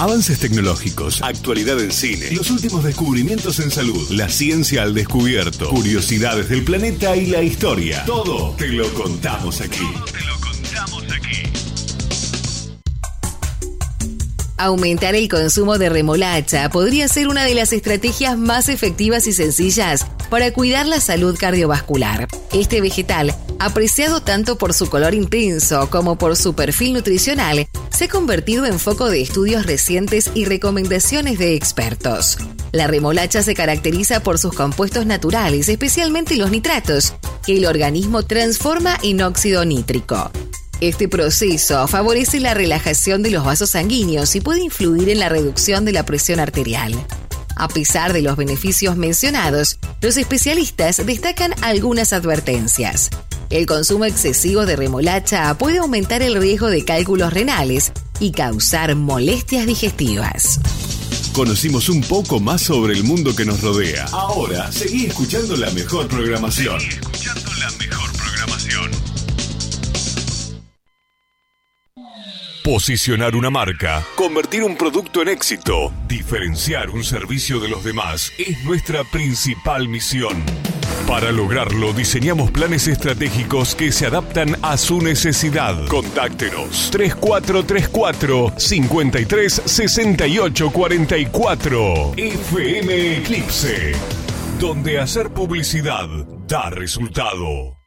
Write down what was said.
Avances tecnológicos, actualidad en cine, los últimos descubrimientos en salud, la ciencia al descubierto, curiosidades del planeta y la historia. Todo te lo contamos aquí. Aumentar el consumo de remolacha podría ser una de las estrategias más efectivas y sencillas para cuidar la salud cardiovascular. Este vegetal, apreciado tanto por su color intenso como por su perfil nutricional, se ha convertido en foco de estudios recientes y recomendaciones de expertos. La remolacha se caracteriza por sus compuestos naturales, especialmente los nitratos, que el organismo transforma en óxido nítrico. Este proceso favorece la relajación de los vasos sanguíneos y puede influir en la reducción de la presión arterial. A pesar de los beneficios mencionados, los especialistas destacan algunas advertencias. El consumo excesivo de remolacha puede aumentar el riesgo de cálculos renales y causar molestias digestivas. Conocimos un poco más sobre el mundo que nos rodea. Ahora, seguí escuchando la mejor programación. Posicionar una marca, convertir un producto en éxito, diferenciar un servicio de los demás es nuestra principal misión. Para lograrlo, diseñamos planes estratégicos que se adaptan a su necesidad. Contáctenos 3434-536844 FM Eclipse, donde hacer publicidad da resultado.